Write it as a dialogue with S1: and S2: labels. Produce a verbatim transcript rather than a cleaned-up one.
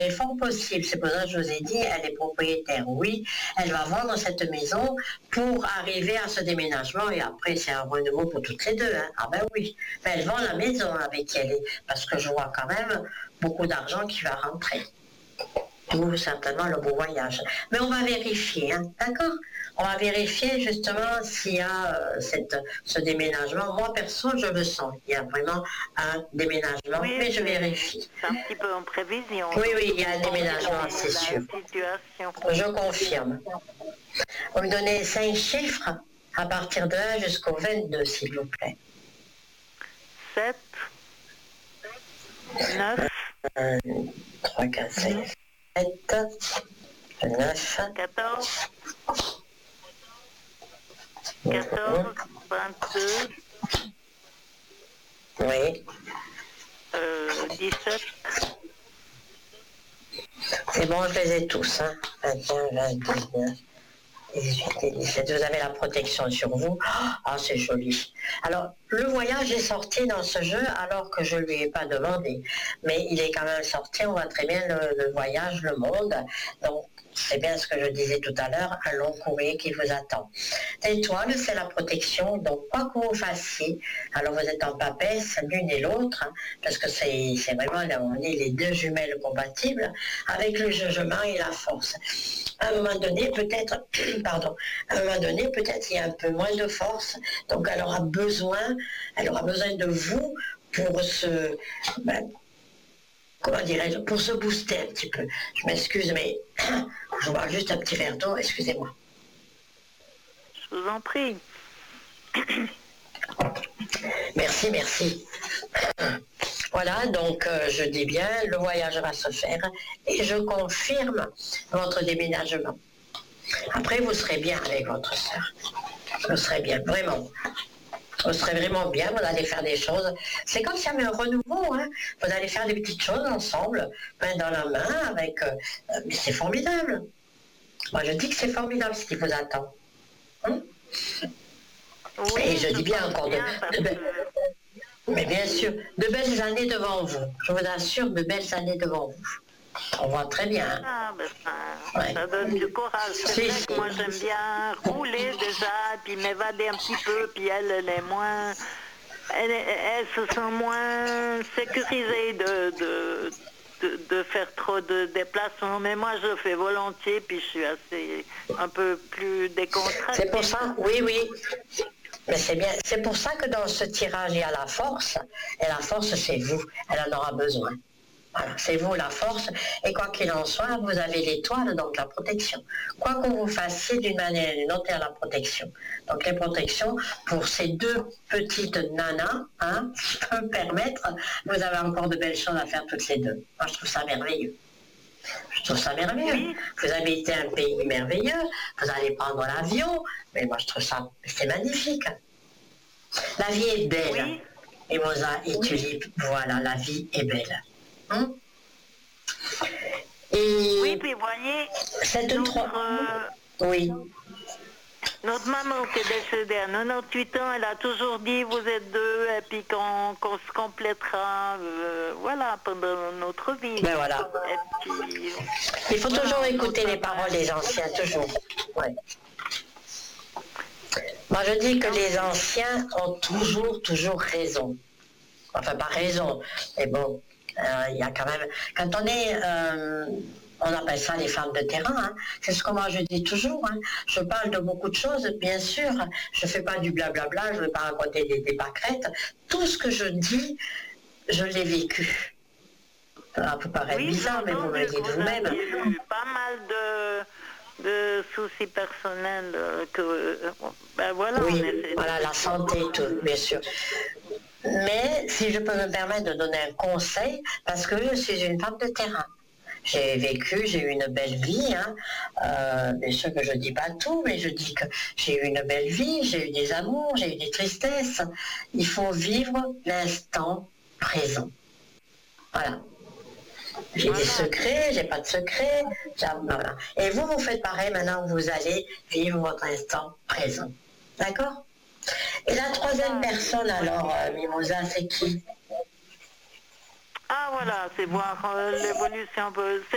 S1: est fort possible, c'est pour ça que je vous ai dit, elle est propriétaire, oui, elle va vendre cette maison pour arriver à ce déménagement et après c'est un renouveau pour toutes les deux. Hein. Ah ben oui, mais elle vend la maison avec elle, parce que je vois quand même beaucoup d'argent qui va rentrer. Ou certainement le beau voyage. Mais on va vérifier, hein, d'accord? On va vérifier justement s'il y a euh, cette, ce déménagement. Moi, perso, je le sens. Il y a vraiment un déménagement,
S2: oui,
S1: mais je vérifie.
S2: C'est un petit peu en prévision.
S1: Oui, oui, il y a un déménagement, c'est sûr.
S2: Situation.
S1: Je confirme. Vous me donnez cinq chiffres à partir de un jusqu'au vingt-deux, s'il vous plaît.
S2: sept, neuf,
S1: un, trois, quatre, cinq, sept, neuf,
S2: quatorze, quatorze, vingt-deux,
S1: oui,
S2: euh, dix-sept.
S1: C'est bon, je les ai tous, hein. vingt et un, vingt-deux, vingt-neuf, dix-huit et dix-sept. Vous avez la protection sur vous. Ah, c'est joli. Alors, le voyage est sorti dans ce jeu alors que je ne lui ai pas demandé. Mais il est quand même sorti, on voit très bien le, le voyage, le monde. Donc, c'est bien ce que je disais tout à l'heure, un long courrier qui vous attend. L'étoile, c'est la protection, donc quoi que vous fassiez, alors vous êtes en papesse, l'une et l'autre, hein, parce que c'est vraiment, on est les deux jumelles compatibles, avec le jugement et la force. À un moment donné, peut-être, pardon, à un moment donné, peut-être il y a un peu moins de force, donc elle aura besoin, elle aura besoin de vous pour se... Ben, comment dirais-je, pour se booster un petit peu. Je m'excuse, mais je bois juste un petit verre d'eau, excusez-moi.
S2: Je vous en prie.
S1: Merci, merci. Voilà, donc euh, je dis bien, le voyage va se faire et je confirme votre déménagement. Après, vous serez bien avec votre soeur. Vous serez bien, vraiment. Vous serez vraiment bien, vous allez faire des choses. C'est comme s'il y avait un renouveau, hein. Vous allez faire des petites choses ensemble, main dans la main, avec... Euh, mais c'est formidable. Moi, je dis que c'est formidable ce qui vous attend. Hein?
S2: Oui,
S1: et je dis bien encore de, de belles...
S2: que...
S1: Mais bien sûr, de belles années devant vous. Je vous assure, de belles années devant vous. On voit très bien. Hein.
S2: Ah, ben ça,
S1: ouais.
S2: ça donne du courage. C'est
S1: si,
S2: vrai
S1: si.
S2: que moi j'aime bien rouler déjà, puis m'évader un petit peu, puis elle, elle est moins... Elle, elle se sent moins sécurisée de, de, de, de faire trop de déplacements, mais moi je le fais volontiers, puis je suis assez un peu plus décontractée.
S1: C'est pour ça, oui, oui. Mais c'est bien, c'est pour ça que dans ce tirage, il y a la force, et la force, c'est vous. Elle en aura besoin. Voilà, c'est vous la force, et quoi qu'il en soit, vous avez l'étoile, donc la protection. Quoi que vous fassiez d'une manière ou d'une autre, il y a la protection. Donc les protections, pour ces deux petites nanas, hein, si je peux me permettre, vous avez encore de belles choses à faire toutes les deux. Moi, je trouve ça merveilleux. Je trouve ça merveilleux. Oui. Vous habitez un pays merveilleux, vous allez prendre l'avion, mais moi, je trouve ça, c'est magnifique. La vie est belle. Oui. Mimosa et Tulipe, voilà, la vie est belle. Hum? Et
S2: oui, puis voyez,
S1: cette
S2: notre,
S1: trois...
S2: euh,
S1: oui.
S2: notre maman qui est décédée à quatre-vingt-dix-huit ans, elle a toujours dit vous êtes deux et puis qu'on qu'on se complétera, euh, voilà, pendant notre vie.
S1: Ben voilà.
S2: Et puis,
S1: il faut
S2: voilà,
S1: toujours écouter les paroles des anciens, toujours. Ouais. Moi, je dis que les anciens ont toujours, toujours raison. Enfin, pas raison, mais bon, il euh, y a quand même... Quand on est... Euh, on appelle ça les femmes de terrain, hein. C'est ce que moi je dis toujours. Hein. Je parle de beaucoup de choses, bien sûr. Je ne fais pas du blablabla, je ne vais pas raconter des, des pâquerettes. Tout ce que je dis, je l'ai vécu. Ça peut paraître oui, bizarre, mais vous me le dites vous-même.
S2: J'ai eu pas mal de... de soucis personnels que ben voilà,
S1: oui, voilà la santé et tout, bien sûr. Mais si je peux me permettre de donner un conseil, parce que je suis une femme de terrain. J'ai vécu, j'ai eu une belle vie, hein. euh, bien sûr que je ne dis pas tout, mais je dis que j'ai eu une belle vie, j'ai eu des amours, j'ai eu des tristesses. Il faut vivre l'instant présent. Voilà. J'ai voilà. des secrets, j'ai pas de secrets. Voilà. Et vous, vous faites pareil maintenant, vous allez vivre votre instant présent. D'accord? Et la troisième personne, alors, euh, Mimosa, c'est qui?
S2: Ah voilà, c'est voir euh, l'évolution.